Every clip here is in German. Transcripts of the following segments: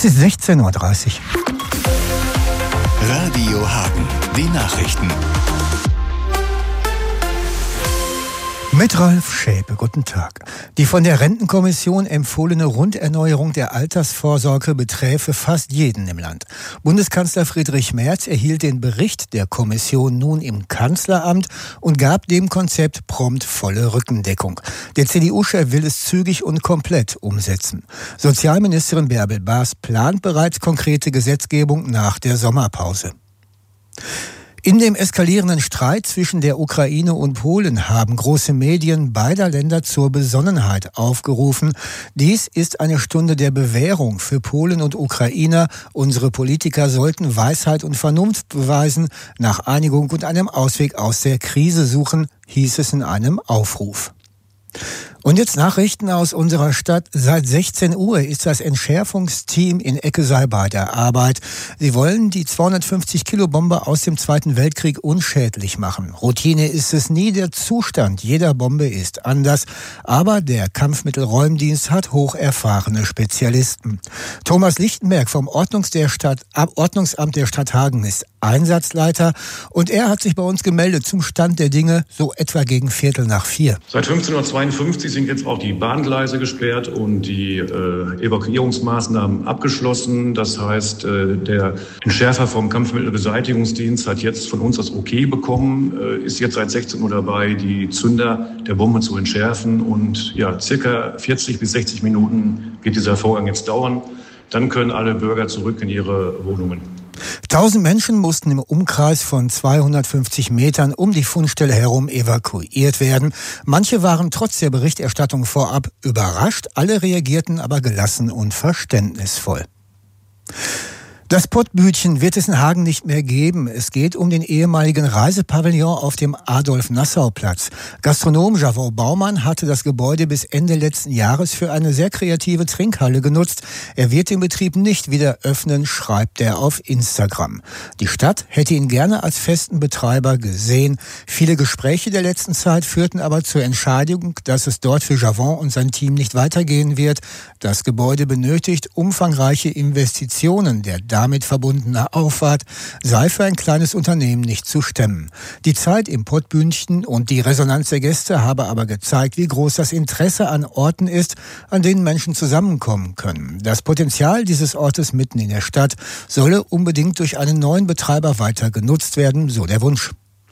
Es ist 16:30 Uhr. Radio Hagen, die Nachrichten. Mit Ralf Schäpe, guten Tag. Die von der Rentenkommission empfohlene Runderneuerung der Altersvorsorge beträfe fast jeden im Land. Bundeskanzler Friedrich Merz erhielt den Bericht der Kommission nun im Kanzleramt und gab dem Konzept prompt volle Rückendeckung. Der CDU-Chef will es zügig und komplett umsetzen. Sozialministerin Bärbel Baas plant bereits konkrete Gesetzgebung nach der Sommerpause. In dem eskalierenden Streit zwischen der Ukraine und Polen haben große Medien beider Länder zur Besonnenheit aufgerufen. Dies ist eine Stunde der Bewährung für Polen und Ukrainer. Unsere Politiker sollten Weisheit und Vernunft beweisen, nach Einigung und einem Ausweg aus der Krise suchen, hieß es in einem Aufruf. Und jetzt Nachrichten aus unserer Stadt. Seit 16 Uhr ist das Entschärfungsteam in Eckesei bei der Arbeit. Sie wollen die 250-Kilo-Bombe aus dem Zweiten Weltkrieg unschädlich machen. Routine ist es nie, der Zustand jeder Bombe ist anders. Aber der Kampfmittelräumdienst hat hocherfahrene Spezialisten. Thomas Lichtenberg vom Ordnungsamt der Stadt Hagen ist Einsatzleiter. Und er hat sich bei uns gemeldet zum Stand der Dinge, so etwa gegen 3:45. Seit 15:52 sind jetzt auch die Bahngleise gesperrt und die Evakuierungsmaßnahmen abgeschlossen. Das heißt, der Entschärfer vom Kampfmittelbeseitigungsdienst hat jetzt von uns das Okay bekommen, ist jetzt seit 16 Uhr dabei, die Zünder der Bombe zu entschärfen. Und ja, circa 40 bis 60 Minuten geht dieser Vorgang jetzt dauern. Dann können alle Bürger zurück in ihre Wohnungen. 1000 Menschen mussten im Umkreis von 250 Metern um die Fundstelle herum evakuiert werden. Manche waren trotz der Berichterstattung vorab überrascht, alle reagierten aber gelassen und verständnisvoll. Das Pottbütchen wird es in Hagen nicht mehr geben. Es geht um den ehemaligen Reisepavillon auf dem Adolf-Nassau-Platz. Gastronom Javon Baumann hatte das Gebäude bis Ende letzten Jahres für eine sehr kreative Trinkhalle genutzt. Er wird den Betrieb nicht wieder öffnen, schreibt er auf Instagram. Die Stadt hätte ihn gerne als festen Betreiber gesehen. Viele Gespräche der letzten Zeit führten aber zur Entscheidung, dass es dort für Javon und sein Team nicht weitergehen wird. Das Gebäude benötigt umfangreiche Investitionen. Der damit verbundene Aufwand sei für ein kleines Unternehmen nicht zu stemmen. Die Zeit im Pottbütchen und die Resonanz der Gäste habe aber gezeigt, wie groß das Interesse an Orten ist, an denen Menschen zusammenkommen können. Das Potenzial dieses Ortes mitten in der Stadt solle unbedingt durch einen neuen Betreiber weiter genutzt werden, so der Wunsch.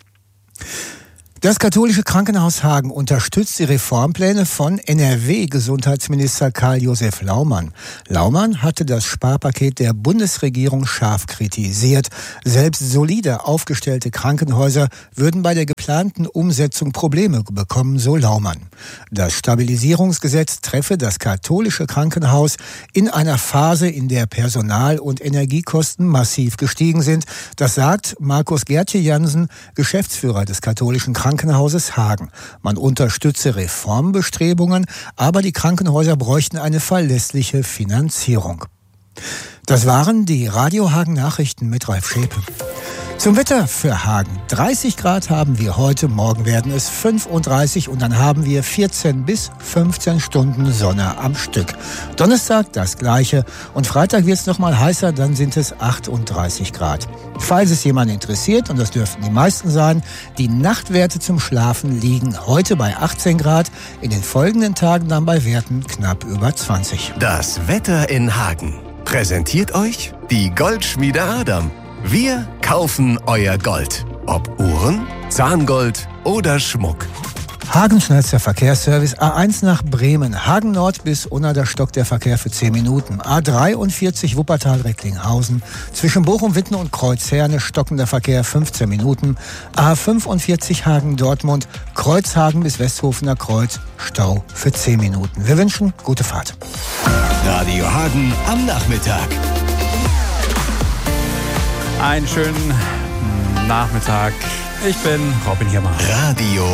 Das katholische Krankenhaus Hagen unterstützt die Reformpläne von NRW-Gesundheitsminister Karl-Josef Laumann. Laumann hatte das Sparpaket der Bundesregierung scharf kritisiert. Selbst solide aufgestellte Krankenhäuser würden bei der geplanten Umsetzung Probleme bekommen, so Laumann. Das Stabilisierungsgesetz treffe das katholische Krankenhaus in einer Phase, in der Personal- und Energiekosten massiv gestiegen sind. Das sagt Markus Gertje-Jansen, Geschäftsführer des katholischen Krankenhauses Hagen. Man unterstütze Reformbestrebungen, aber die Krankenhäuser bräuchten eine verlässliche Finanzierung. Das waren die Radio Hagen Nachrichten mit Ralf Schäpe. Zum Wetter für Hagen. 30 Grad haben wir heute, morgen werden es 35 und dann haben wir 14 bis 15 Stunden Sonne am Stück. Donnerstag das Gleiche und Freitag wird es nochmal heißer, dann sind es 38 Grad. Falls es jemand interessiert, und das dürften die meisten sein, die Nachtwerte zum Schlafen liegen heute bei 18 Grad, in den folgenden Tagen dann bei Werten knapp über 20. Das Wetter in Hagen präsentiert euch die Goldschmiede Adam. Wir kaufen euer Gold. Ob Uhren, Zahngold oder Schmuck. Hagen schnellster Verkehrsservice. A1 nach Bremen. Hagen Nord bis Unna, stockt der Verkehr für 10 Minuten. A43 Wuppertal-Recklinghausen. Zwischen Bochum-Witten und Kreuzherne stockender Verkehr 15 Minuten. A45 Hagen-Dortmund. Kreuzhagen bis Westhofener Kreuz. Stau für 10 Minuten. Wir wünschen gute Fahrt. Radio Hagen am Nachmittag. Einen schönen Nachmittag. Ich bin Robin Hiermann. Radio